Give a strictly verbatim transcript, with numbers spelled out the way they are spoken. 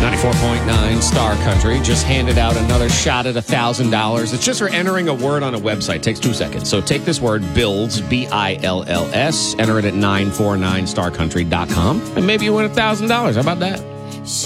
ninety-four point nine Star Country just handed out another shot at one thousand dollars. It's just for entering a word on a website. It takes two seconds. So take this word, BILLS, B I L L S, enter it at nine four nine star country dot com, and maybe you win one thousand dollars. How about that?